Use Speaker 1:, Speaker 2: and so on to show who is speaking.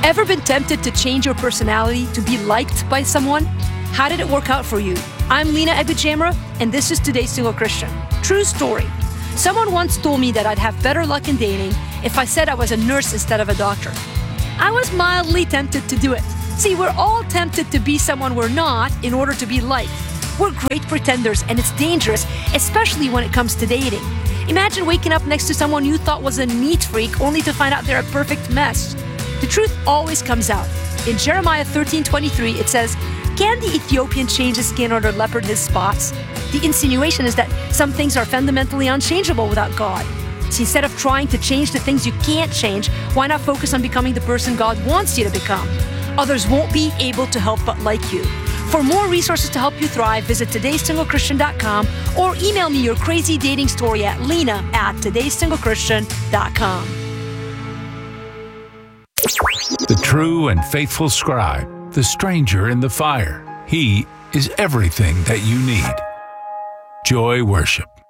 Speaker 1: Ever been tempted to change your personality to be liked by someone? How did it work out for you? I'm Lena Ebujamra, and this is Today's Single Christian. True story. Someone once told me that I'd have better luck in dating if I said I was a nurse instead of a doctor. I was mildly tempted to do it. See, we're all tempted to be someone we're not in order to be liked. We're great pretenders, and it's dangerous, especially when it comes to dating. Imagine waking up next to someone you thought was a neat freak only to find out they're a perfect mess. The truth always comes out. In Jeremiah 13:23, it says, "Can the Ethiopian change his skin or the leopard his spots?" The insinuation is that some things are fundamentally unchangeable without God. So instead of trying to change the things you can't change, why not focus on becoming the person God wants you to become? Others won't be able to help but like you. For more resources to help you thrive, visit todaysinglechristian.com or email me your crazy dating story at lena@todaysinglechristian.com.
Speaker 2: The true and faithful scribe, the stranger in the fire. He is everything that you need. Joy Worship.